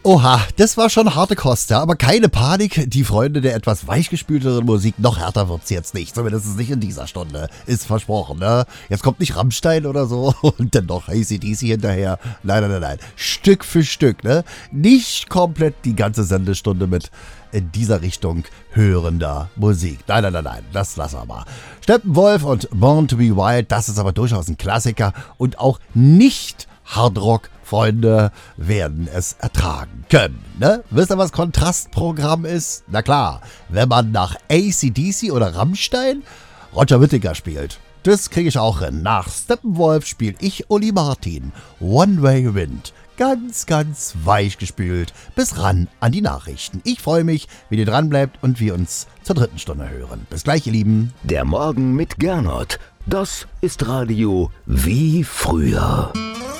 Oha, das war schon harte Kost, ja, aber keine Panik, die Freunde der etwas weichgespülteren Musik, noch härter wird's jetzt nicht, zumindest nicht in dieser Stunde, ist versprochen, ne? Jetzt kommt nicht Rammstein oder so und dann noch AC/DC hinterher, nein, Stück für Stück, ne? Nicht komplett die ganze Sendestunde mit in dieser Richtung hörender Musik. Nein, das lassen wir mal. Steppenwolf und Born to be Wild, das ist aber durchaus ein Klassiker und auch nicht Hardrock. Freunde werden es ertragen können. Ne? Wisst ihr, was Kontrastprogramm ist? Na klar, wenn man nach AC/DC oder Rammstein Roger Whittaker spielt. Das kriege ich auch hin. Nach Steppenwolf spiele ich Uli Martin. One Way Wind. Ganz weich gespült. Bis ran an die Nachrichten. Ich freue mich, wenn ihr dran bleibt und wir uns zur 3. Stunde hören. Bis gleich, ihr Lieben. Der Morgen mit Gernot. Das ist Radio wie früher.